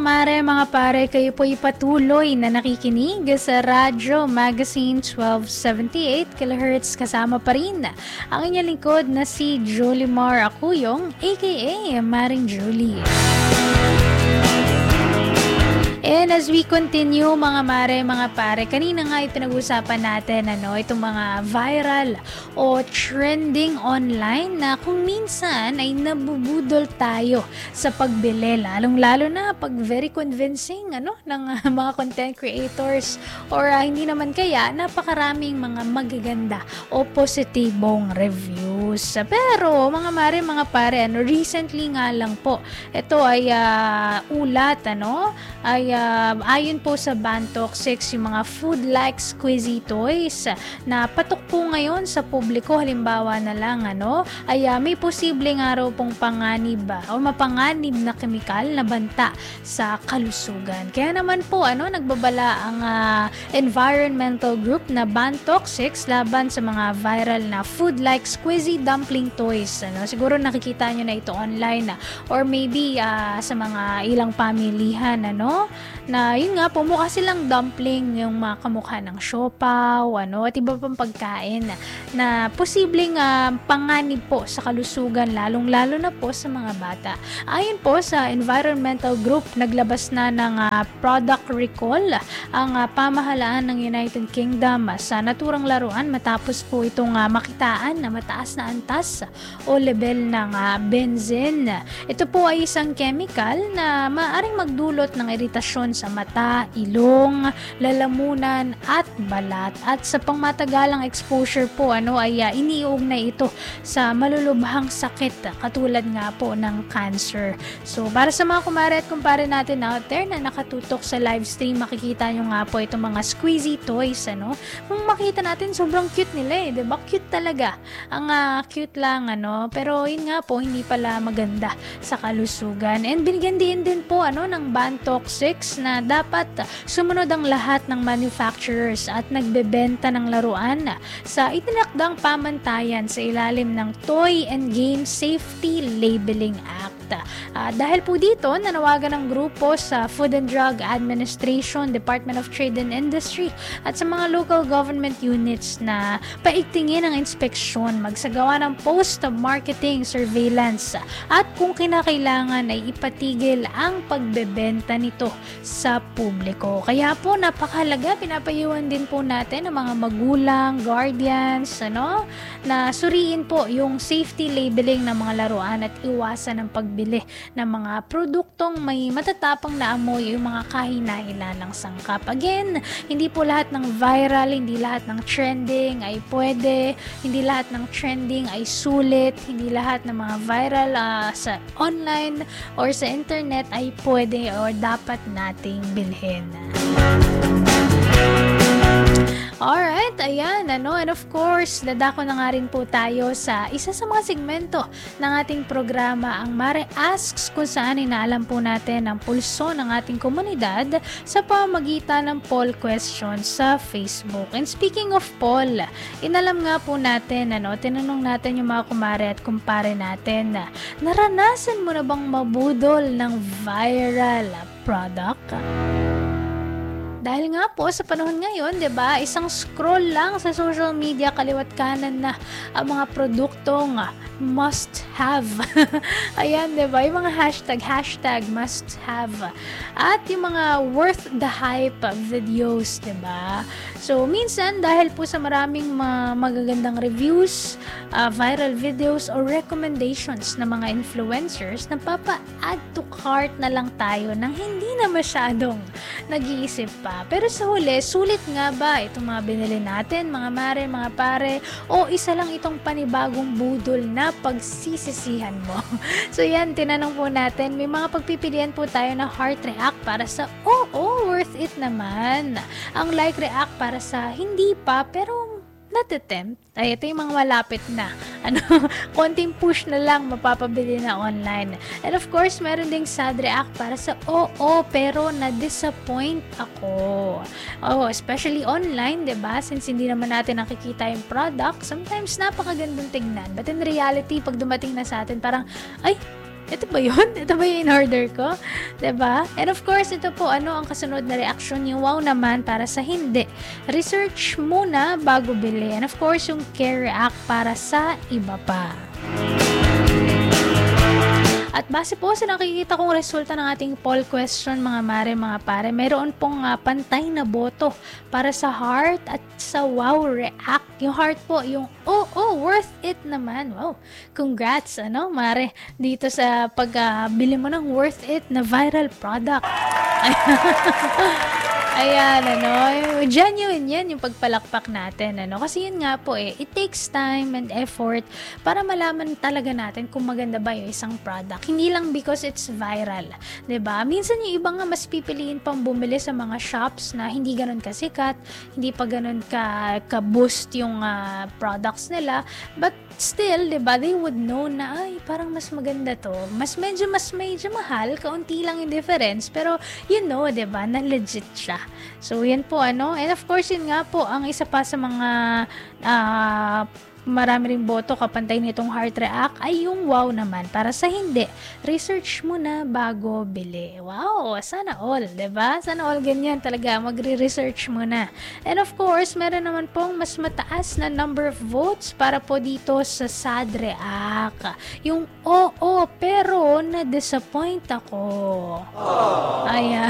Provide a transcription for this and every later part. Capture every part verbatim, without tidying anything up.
Mare mga pare, kayo po'y patuloy na nakikinig sa Radyo Magazine twelve seventy-eight kilohertz, kasama pa rin ang inyong lingkod na si Jolimar Acuyong aka Maring Julie. And as we continue mga mare, mga pare, kanina nga ipinag-usapan natin ano, itong mga viral o trending online na kung minsan ay nabubudol tayo sa pagbili, lalong-lalo na pag very convincing ano, ng uh, mga content creators or uh, hindi naman kaya napakaraming mga magaganda o positibong reviews. Pero mga mare, mga pare, ano, recently nga lang po, ito ay uh, ulat ano, ay Uh, ayon po sa Bantok six, yung mga food-like squeezy toys na patok po ngayon sa publiko, halimbawa na lang ano, ay uh, may posible nga raw pong panganib uh, o mapanganib na kemikal na banta sa kalusugan. Kaya naman po ano, nagbabala ang uh, environmental group na Bantok six laban sa mga viral na food-like squeezy dumpling toys. Ano, siguro nakikita nyo na ito online uh, or maybe uh, sa mga ilang pamilihan ano, na yun nga po, mukha silang dumpling, yung mga kamukha ng siopaw, ano, at iba pang pagkain na, na posibleng uh, panganib po sa kalusugan, lalong-lalo na po sa mga bata. Ayon po sa environmental group, naglabas na ng uh, product recall ang uh, pamahalaan ng United Kingdom sa naturang laruan matapos po itong uh, makitaan na mataas na antas o level ng uh, benzene. Ito po ay isang chemical na maaaring magdulot ng iritasyon sa mata, ilong, lalamunan at balat. At sa pangmatagalang exposure po ano ay uh, iniuugnay ito sa malulubhang sakit uh, katulad nga po ng cancer. So para sa mga kumare at kumpare natin out there na nakatutok sa live stream, makikita nyo nga po itong mga squeezy toys ano. Kung makita natin, sobrang cute nila eh, diba? Cute talaga. Ang uh, cute lang ano, pero yun nga po, hindi pala maganda sa kalusugan. And binigyan din din po ano ng Bantok six na dapat sumunod ang lahat ng manufacturers at nagbebenta ng laruan sa itinakdang pamantayan sa ilalim ng Toy and Game Safety Labeling Act. Uh, dahil po dito, nanawagan ng grupo sa Food and Drug Administration, Department of Trade and Industry at sa mga local government units na paigtingin ang inspeksyon, magsagawa ng post-marketing surveillance at kung kinakailangan ay ipatigil ang pagbebenta nito sa publiko. Kaya po napakahalaga, pinapayuhan din po natin ang mga magulang, guardians, ano, na suriin po yung safety labeling ng mga laruan at iwasan ang pagbili ng mga produktong may matatapang na amoy, yung mga kahina-hinalang sangkap. Again, hindi po lahat ng viral, hindi lahat ng trending ay pwede, hindi lahat ng trending ay sulit, hindi lahat ng mga viral uh, sa online or sa internet ay pwede or dapat nating bilhin. Alright, ayan, ano, and of course, dadako na nga rin po tayo sa isa sa mga segmento ng ating programa, ang Mare Asks, kung saan inaalam po natin ang pulso ng ating komunidad sa pamamagitan ng poll question sa Facebook. And speaking of poll, inalam nga po natin, ano, tinanong natin yung mga kumare at kumpare natin na naranasan mo na bang mabudol ng viral product? Dahil nga po sa panahon ngayon, 'di ba, isang scroll lang sa social media kaliwat kanan na ang mga produktong must have. Ayan, 'di ba? Yung mga hashtag hashtag must have. At yung mga worth the hype videos, 'di ba? So, minsan dahil po sa maraming mga magagandang reviews, uh, viral videos or recommendations ng mga influencers, napapa-add to cart na lang tayo nang hindi na masyadong nag-iisip pa. Pero sa huli, sulit nga ba itong mga binili natin, mga mare, mga pare, o isa lang itong panibagong budol na pagsisisihan mo? So yan, tinanong po natin, may mga pagpipilian po tayo na heart react para sa oo, oh, worth it naman. Ang like react para sa hindi pa, pero nat-attempt. Ay, ito yung mga malapit na. Ano, konting push na lang mapapabili na online. And of course, meron ding sad react para sa oo, oh, oh, pero na-disappoint ako. Oh, especially online, 'di ba? Since hindi naman natin nakikita yung product, sometimes napakagandang tignan. But in reality, pag dumating na sa atin, parang, ay, ito ba yun? Ito ba yung in-order ko? 'Di ba? And of course, ito po, ano ang kasunod na reaksyon? Yung wow naman para sa hindi. Research muna bago bili. And of course, yung care react para sa iba pa. At base po sa nakikita kong resulta ng ating poll question, mga mare, mga pare, mayroon pong uh, pantay na boto para sa heart at sa wow react. Yung heart po, yung oh, oh, worth it naman. Wow, congrats, ano, mare, dito sa pagbili uh, mo ng worth it na viral product. Ayan, ano, genuine yan yung pagpalakpak natin, ano, kasi yun nga po eh, it takes time and effort para malaman talaga natin kung maganda ba yung isang product. Hindi lang because it's viral, 'di ba? Minsan yung iba nga mas pipiliin pang bumili sa mga shops na hindi ganun kasikat, hindi pa ganun ka ka-boost yung uh, products nila, but still, 'di ba, they would know na ay parang mas maganda to. Mas medyo mas medyo mahal, kaunti lang yung difference, pero you know, 'di ba, na legit siya. So, yan po, ano. And of course, yun nga po, ang isa pa sa mga uh, marami ring boto kapantay nitong heart react ay yung wow naman. Para sa hindi, research muna bago bili. Wow, sana all, 'di ba? Sana all ganyan talaga, magre-research muna. And of course, meron naman pong mas mataas na number of votes para po dito sa sad react. Yung oo, oh, oh, pero na-disappoint ako. Oh. Ayan.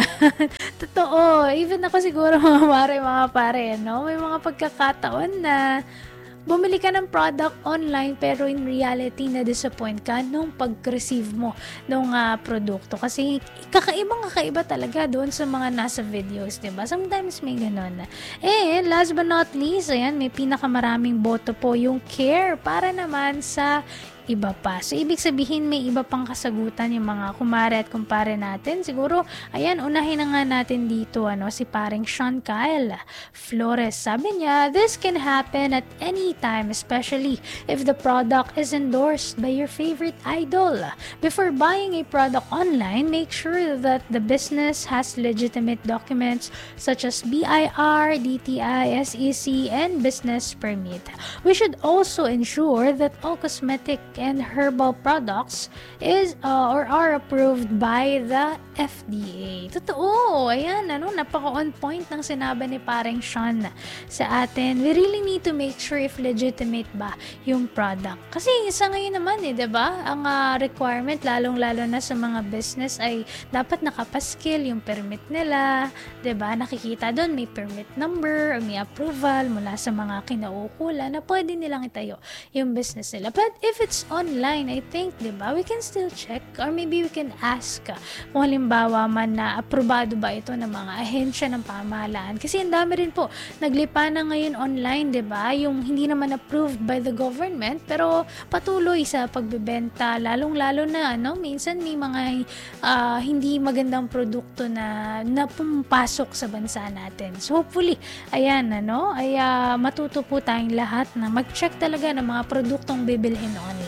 Totoo. Even ako siguro, mga pare, mga pare, no? May mga pagkakataon na bumili ka ng product online pero in reality na-disappoint ka nung pag-receive mo nung uh, produkto. Kasi kakaibang kakaiba talaga doon sa mga nasa videos, diba? Sometimes may ganun. And last but not least, ayan, may pinakamaraming boto po yung care para naman sa iba pa. So, ibig sabihin, may iba pang kasagutan yung mga kumare at kumpare natin. Siguro, ayan, unahin na nga natin dito, ano, si paring Sean Kyle Flores. Sabi niya, this can happen at any time, especially if the product is endorsed by your favorite idol. Before buying a product online, make sure that the business has legitimate documents such as B I R, D T I, S E C, and business permit. We should also ensure that all cosmetic and herbal products is uh, or are approved by the F D A. Totoo, ayan, ano, napaka-on point ng sinabi ni pareng Sean sa atin. We really need to make sure if legitimate ba yung product. Kasi sa ngayon naman eh, 'di ba? Ang uh, requirement lalong-lalo na sa mga business ay dapat nakapaskil yung permit nila, 'di ba? Nakikita doon may permit number or may approval mula sa mga kinaukulan na pwede nilang itayo yung business nila. But if it's online, I think, 'di ba? We can still check or maybe we can ask uh, kung halimbawa man na aprobado ba ito ng mga ahensya ng pamahalaan. Kasi ang dami rin po naglipa na ngayon online, 'di ba? Yung hindi naman approved by the government pero patuloy sa pagbebenta, lalong-lalo na ano, minsan may mga uh, hindi magandang produkto na na pumapasok sa bansa natin. So hopefully, ayan, ano, ay uh, matuto po tayong lahat na mag-check talaga ng mga produktong bibilhin online.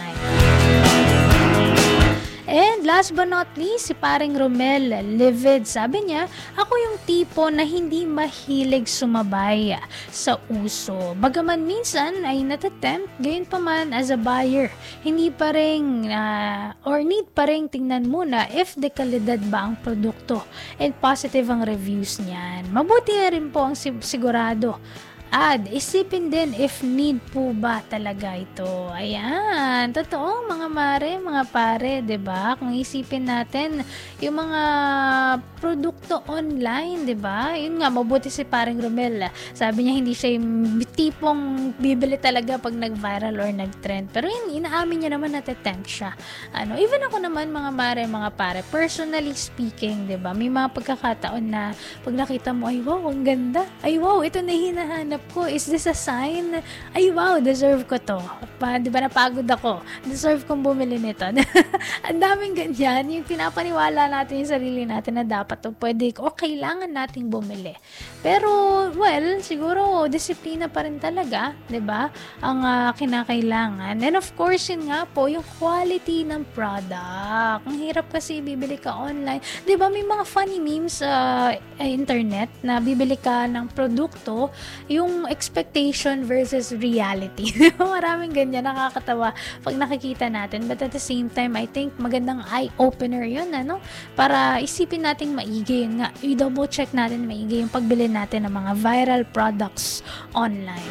And last but not least, si paring Romel Livid. Sabi niya, ako yung tipo na hindi mahilig sumabay sa uso. Bagaman minsan ay natatempt, gayon pa man as a buyer, hindi pa rin uh, or need pa rin tingnan muna if de kalidad ba ang produkto and positive ang reviews niyan. Mabuti na rin po ang sigurado. At isipin din if need po ba talaga ito. Ayan, totoo mga mare, mga pare, 'di ba? Kung isipin natin yung mga produkto online, 'di ba? Yun nga, mabuti si paring Romel. Sabi niya hindi siya yung tipong bibili talaga pag nag-viral or nag-trend. Pero yun, inaamin niya naman natatempt siya. Ano, even ako naman mga mare, mga pare, personally speaking, 'di ba? May mga pagkakataon na pag nakita mo, ay wow, ang ganda. Ay wow, ito na hinahanap ko. Is this a sign? Ay wow, deserve ko to. Pa, di ba napagod ako? Deserve kong bumili nito. Ang daming ganyan. Yung pinapaniwala natin yung sarili natin na dapat to pwede o kailangan nating bumili. Pero, well, siguro disiplina pa rin talaga, di ba? Ang uh, kinakailangan. And of course, yun nga po, yung quality ng product. Ang hirap kasi bibili ka online. Di ba may mga funny memes sa uh, internet na bibili ka ng produkto, yung yung expectation versus reality. Maraming ganyan, nakakatawa pag nakikita natin. But at the same time, I think magandang eye-opener yun, ano? Para isipin natin maigi yun nga. I-double check natin maigi yung pagbili natin ng mga viral products online.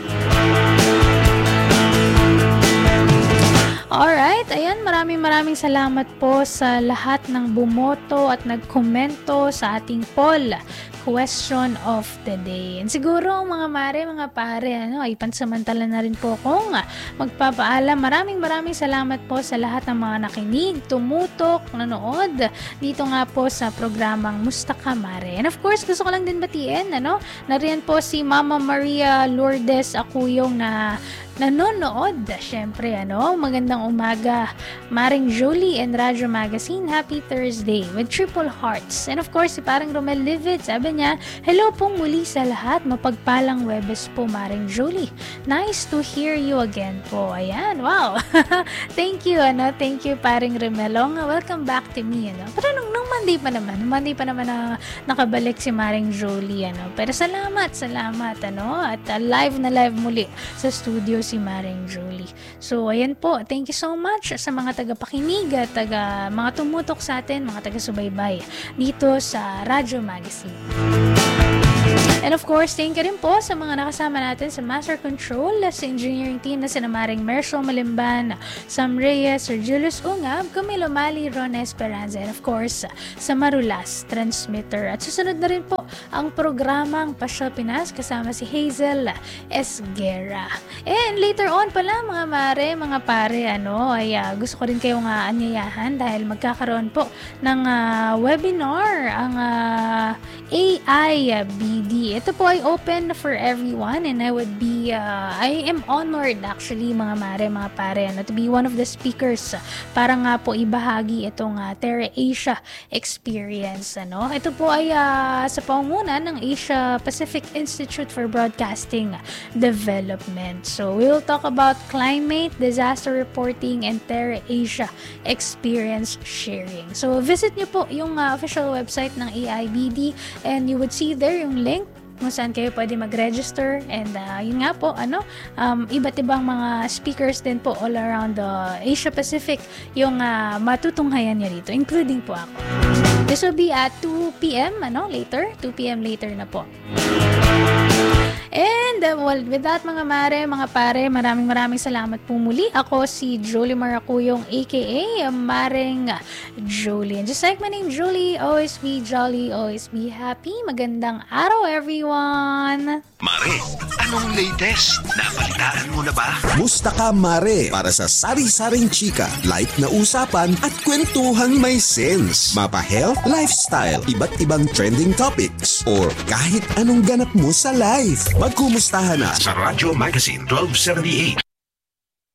Alright, ayan, maraming maraming salamat po sa lahat ng bumoto at nagkomento sa ating poll question of the day. And siguro mga mare, mga pare, ano, ay pansamantala na rin po akong magpapaalam. Maraming maraming salamat po sa lahat ng mga nakinig, tumutok, nanood dito nga po sa programang Musta Ka Mare. And of course, gusto ko lang din batiin, ano, nariyan po si Mama Maria Lourdes Acuyong na nanonood. Syempre, ano, magandang umaga, Maring Julie and Radyo Magazine. Happy Thursday with triple hearts. And of course, si parang Romel Livid, sabi niya, hello pong muli sa lahat. Mapagpalang Webes po, Maring Julie. Nice to hear you again po. Ayan, wow. Thank you, ano, thank you, paring Romelong. Welcome back to me, ano. Pero nung, nung Monday pa naman, nung Monday pa naman na nakabalik si Maring Julie, ano. Pero salamat, salamat, ano. At uh, live na live muli sa studio si Maring Julie. So, ayan po. Thank you so much sa mga tagapakinig at taga, mga tumutok sa atin, mga taga-subaybay dito sa Radyo Magazine. And of course, thank you rin po sa mga nakasama natin sa Master Control, sa engineering team na sina Maring Mercial Malimban, Sam Reyes, Sir Julius Ungab, Camilo Mali, Ron Esperanza, and of course, sa Marulas Transmitter. At susunod na rin po ang programang Pasyal Pinas kasama si Hazel Esguerra. And later on pala mga mare, mga pare, ano, ay uh, gusto ko rin kayong uh, anyayahan dahil magkakaroon po ng uh, webinar ang uh, A I B D. Ito po ay open for everyone and I would be, uh, I am honored actually mga mare, mga pare, ano, to be one of the speakers para nga po ibahagi itong uh, Terra Asia experience. Ano. Ito po ay uh, sa pangunguna ng Asia Pacific Institute for Broadcasting Development. So we will talk about climate, disaster reporting, and Terra Asia experience sharing. So visit nyo po yung uh, official website ng A I B D and you would see there yung link kung saan kayo pwede mag-register and uh, yun nga po, ano, um, iba't ibang mga speakers din po all around the Asia Pacific yung uh, matutunghayan niya dito, including po ako. This will be at two p.m. ano, later, two p.m. later na po. And uh, well, with that mga mare, mga pare, maraming maraming salamat po muli. Ako si Jolie Maracuyong aka Maring Jolie. And just like my name, Jolie, always be jolly, always be happy. Magandang araw everyone! Mare, anong latest? Nabalitaan mo na ba? Musta Ka Mare, para sa sari-saring chika, light na usapan at kwentuhang may sense. Mapa health, lifestyle, iba't ibang trending topics, or kahit anong ganap mo sa life. Magkumustahan na sa Radyo Magazine twelve seventy-eight